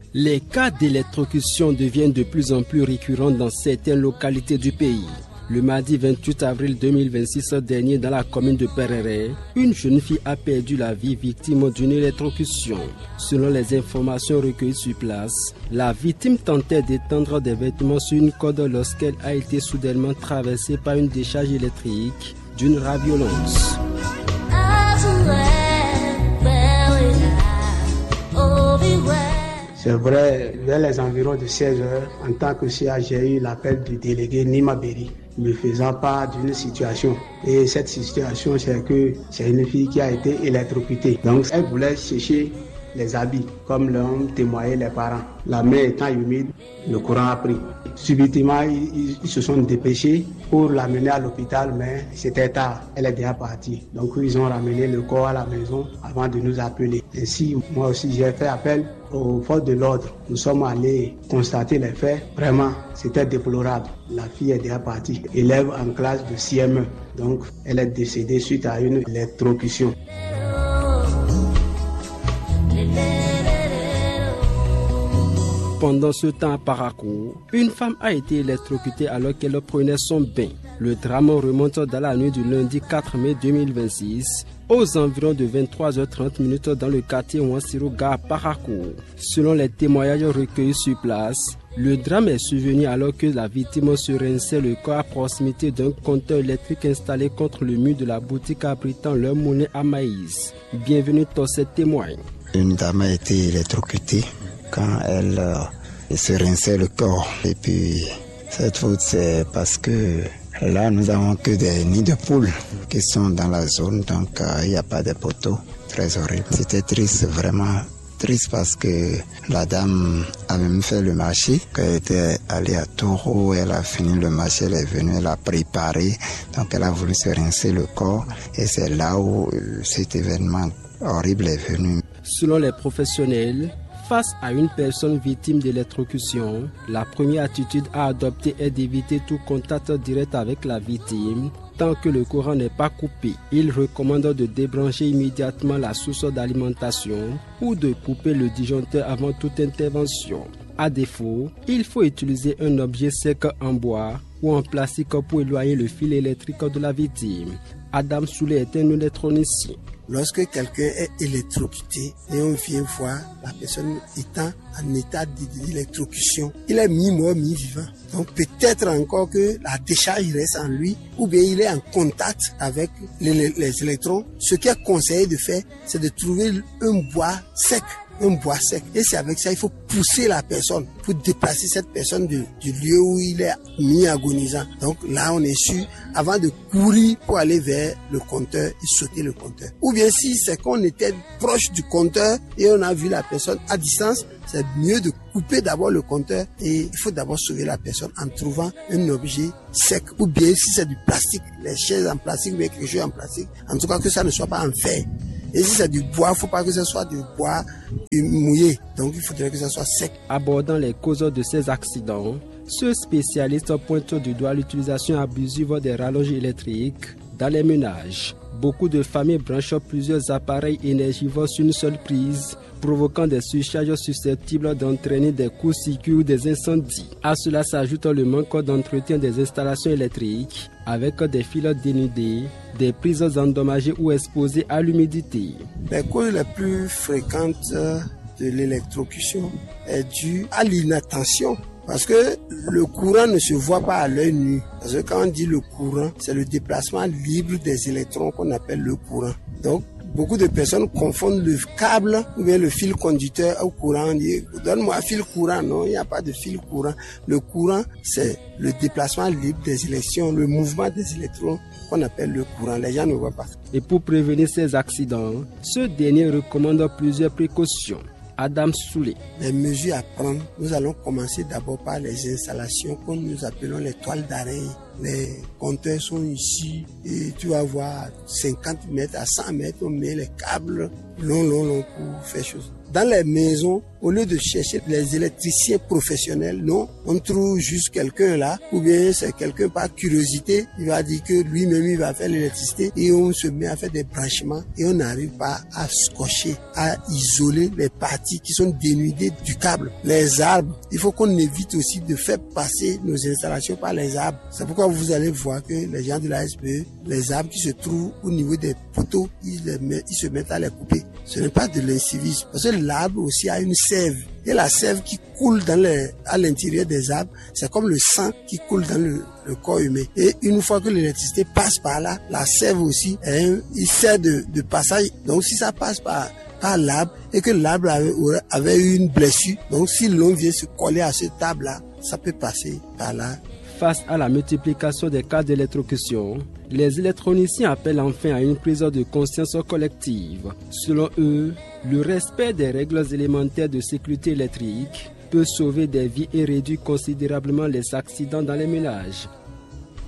Les cas d'électrocution deviennent de plus en plus récurrents dans certaines localités du pays. Le mardi 28 avril 2026 dernier, dans la commune de Perere, une jeune fille a perdu la vie victime d'une électrocution. Selon les informations recueillies sur place, la victime tentait d'étendre des vêtements sur une corde lorsqu'elle a été soudainement traversée par une décharge électrique d'une rare violence. C'est vrai, vers les environs de 16 heures, en tant que CA, j'ai eu l'appel du délégué Nima Berry, me faisant part d'une situation. Et cette situation, c'est que c'est une fille qui a été électrocutée. Donc, elle voulait sécher les habits, comme l'ont témoigné les parents. La main étant humide, le courant a pris. Subitement, ils se sont dépêchés pour l'amener à l'hôpital, mais c'était tard. Elle est déjà partie. Donc, ils ont ramené le corps à la maison avant de nous appeler. Ainsi, moi aussi, j'ai fait appel aux forces de l'ordre. Nous sommes allés constater les faits. Vraiment, c'était déplorable. La fille est déjà partie. Élève en classe de CME. Donc, elle est décédée suite à une électrocution. Pendant ce temps à Parakou, une femme a été électrocutée alors qu'elle prenait son bain. Le drame remonte dans la nuit du lundi 4 mai 2026 aux environs de 23h30 dans le quartier Ouansirouga à Parakou. Selon les témoignages recueillis sur place, le drame est survenu alors que la victime se rinçait le corps à proximité d'un compteur électrique installé contre le mur de la boutique abritant leur monnaie à maïs. Bienvenue dans cette témoigne. Une dame a été électrocutée quand elle se rinçait le corps. Et puis, cette faute, c'est parce que là, nous avons que des nids de poules qui sont dans la zone, donc il n'y a pas de poteaux. Très horrible. C'était triste, vraiment triste, parce que la dame a même fait le marché. Quand elle était allée à Toro, elle a fini le marché, elle est venue, elle a préparé, donc elle a voulu se rincer le corps. Et c'est là où cet événement horrible est venu. Selon les professionnels, face à une personne victime d'électrocution, la première attitude à adopter est d'éviter tout contact direct avec la victime tant que le courant n'est pas coupé. Il recommande de débrancher immédiatement la source d'alimentation ou de couper le disjoncteur avant toute intervention. À défaut, il faut utiliser un objet sec en bois ou en plastique pour éloigner le fil électrique de la victime. Adam Soulé est un électronicien. Lorsque quelqu'un est électrocuté et on vient voir la personne étant en état d'électrocution, il est mi-mort, mi-vivant. Donc peut-être encore que la décharge reste en lui ou bien il est en contact avec les électrons. Ce qui est conseillé de faire, c'est de trouver un bois sec. Et c'est avec ça il faut pousser la personne pour déplacer cette personne du lieu où il est mi-agonisant. Donc là on est sûr, avant de courir pour aller vers le compteur et sauter le compteur. Ou bien si c'est qu'on était proche du compteur et on a vu la personne à distance, c'est mieux de couper d'abord le compteur et il faut d'abord sauver la personne en trouvant un objet sec. Ou bien si c'est du plastique, les chaises en plastique ou bien quelque chose en plastique, en tout cas que ça ne soit pas en fer. Et si c'est du bois, il ne faut pas que ce soit du bois mouillé. Donc il faudrait que ce soit sec. Abordant les causes de ces accidents, ce spécialiste pointe du doigt l'utilisation abusive des rallonges électriques dans les ménages. Beaucoup de familles branchent plusieurs appareils énergivores sur une seule prise, provoquant des surcharges susceptibles d'entraîner des courts-circuits ou des incendies. À cela s'ajoute le manque d'entretien des installations électriques, avec des fils dénudés, des prises endommagées ou exposées à l'humidité. Les causes les plus fréquentes de l'électrocution est due à l'inattention. Parce que le courant ne se voit pas à l'œil nu. Parce que quand on dit le courant, c'est le déplacement libre des électrons qu'on appelle le courant. Donc, beaucoup de personnes confondent le câble ou bien le fil conducteur au courant. On dit, donne-moi un fil courant. Non, il n'y a pas de fil courant. Le courant, c'est le déplacement libre des électrons, le mouvement des électrons qu'on appelle le courant. Les gens ne voient pas. Et pour prévenir ces accidents, ce dernier recommande plusieurs précautions. Adam Soulé. Les mesures à prendre, nous allons commencer d'abord par les installations que nous appelons les toiles d'araignée. les compteurs sont ici et tu vas voir 50 mètres à 100 mètres, on met les câbles long pour faire chose. Dans les maisons, au lieu de chercher les électriciens professionnels, non, on trouve juste quelqu'un là, ou bien c'est quelqu'un par curiosité, il va dire que lui-même il va faire l'électricité et on se met à faire des branchements et on n'arrive pas à scotcher, à isoler les parties qui sont dénudées du câble. Les arbres, il faut qu'on évite aussi de faire passer nos installations par les arbres. C'est pourquoi vous allez voir que les gens de la SPE, les arbres qui se trouvent au niveau des poteaux, ils se mettent à les couper. Ce n'est pas de l'incivisme, parce que l'arbre aussi a une sève. Et la sève qui coule à l'intérieur des arbres, c'est comme le sang qui coule dans le corps humain. Et une fois que l'électricité passe par là, la sève aussi, il sert de passage. Donc si ça passe par l'arbre et que l'arbre avait eu une blessure, donc si l'on vient se coller à cette table-là, ça peut passer par là. Face à la multiplication des cas d'électrocution, les électroniciens appellent enfin à une prise de conscience collective. Selon eux, le respect des règles élémentaires de sécurité électrique peut sauver des vies et réduire considérablement les accidents dans les ménages.